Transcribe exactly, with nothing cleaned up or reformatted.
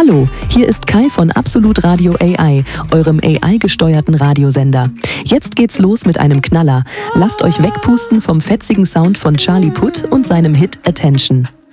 Hallo, hier ist Kai von Absolut Radio A I, eurem A I-gesteuerten Radiosender. Jetzt geht's los mit einem Knaller. Lasst euch wegpusten vom fetzigen Sound von Charlie Puth und seinem Hit Attention.